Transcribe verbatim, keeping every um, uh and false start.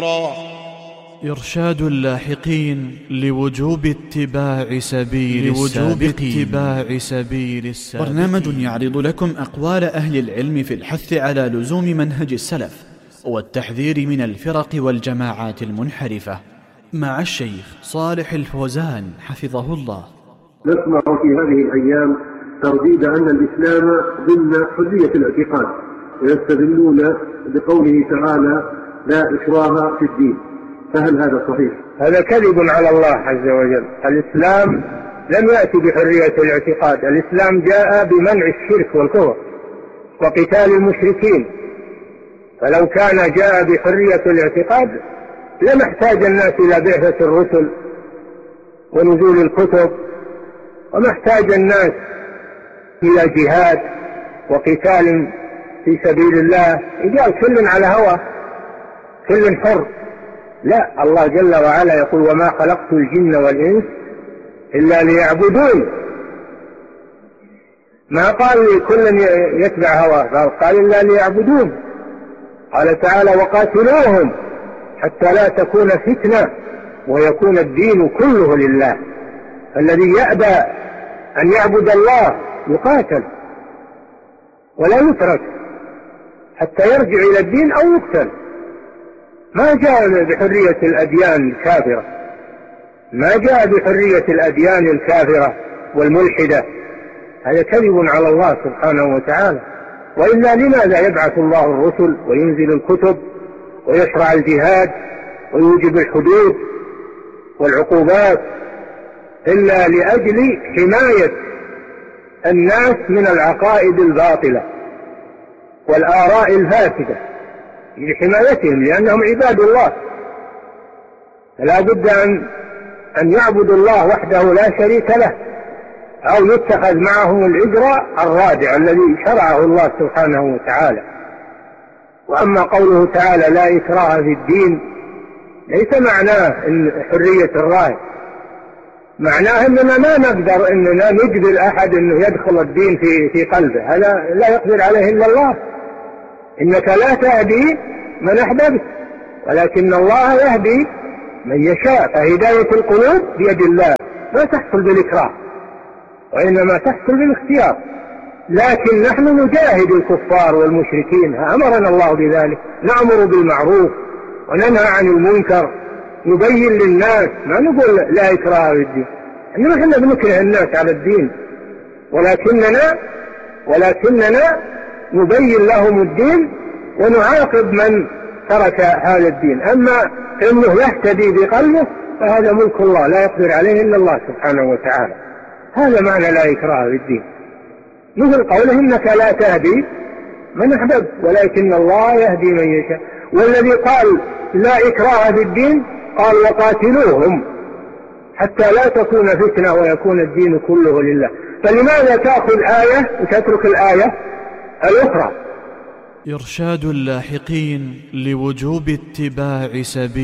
إرشاد اللاحقين لوجوب اتباع سبيل لوجوب اتباع سبيل السابقين. برنامج يعرض لكم أقوال أهل العلم في الحث على لزوم منهج السلف والتحذير من الفرق والجماعات المنحرفة، مع الشيخ صالح الفوزان حفظه الله. نسمع في هذه الأيام ترديد أن الإسلام ضمن حرية الاعتقاد، ويستدلون بقوله تعالى لا إكراه في الدين، فهل هذا صحيح؟ هذا كذب على الله عز وجل. الإسلام لم يأتي بحرية الاعتقاد، الإسلام جاء بمنع الشرك والكفر وقتال المشركين، فلو كان جاء بحرية الاعتقاد لما احتاج الناس إلى بعثة الرسل ونزول الكتب، وما احتاج الناس إلى جهاد وقتال في سبيل الله، يجعل كل على هوى كل حر. لا، الله جل وعلا يقول وما خلقت الجن والإنس إلا ليعبدون، ما قال كل يتبع هواه، قال إلا ليعبدون. قال تعالى وقاتلوهم حتى لا تكون فتنة ويكون الدين كله لله. الذي يأبى أن يعبد الله يقاتل ولا يترك حتى يرجع إلى الدين أو يقتل. ما جاء بحرية الأديان الكافرة، ما جاء بحرية الأديان الكافرة والملحدة، هذا كذب على الله سبحانه وتعالى. وإلا لماذا يبعث الله الرسل وينزل الكتب ويشرع الجهاد ويوجب الحدود والعقوبات؟ إلا لأجل حماية الناس من العقائد الباطلة والآراء الفاسدة، لحمايتهم، لأنهم عباد الله، فلا بد أن أن يعبدوا الله وحده لا شريك له، أو يتخذ معهم الإجراء الرادع الذي شرعه الله سبحانه وتعالى. وأما قوله تعالى لا إكراه في الدين ليس معناه إن حرية الرأي، معناه أننا ما نقدر أننا نجبر أحد أنه يدخل الدين في في قلبه، هذا لا يقدر عليه إلا الله. إنك لا تهدي من أحببت ولكن الله يهدي من يشاء، فهداية القلوب بيد الله لا تحصل بالإكراه وإنما تحصل بالاختيار. لكن نحن نجاهد الكفار والمشركين، أمرنا الله بذلك، نأمر بالمعروف وننهى عن المنكر، نبين للناس، ما نقول لا إكراه في الدين، إنما إحنا بنكره الناس على الدين، ولكننا ولكننا نبين لهم الدين ونعاقب من ترك هذا الدين. أما إنه يهتدي بقلبه فهذا ملك الله لا يقدر عليه إلا الله سبحانه وتعالى. هذا معنى لا إكراه في الدين، مثل قوله إنك لا تهدي من أحببت ولكن الله يهدي من يشاء. والذي قال لا إكراه في الدين قال وقاتلوهم حتى لا تكون فتنة ويكون الدين كله لله. فلماذا تأخذ آية وتترك الآية الأخرى؟ إرشاد اللاحقين لوجوب اتباع سبيل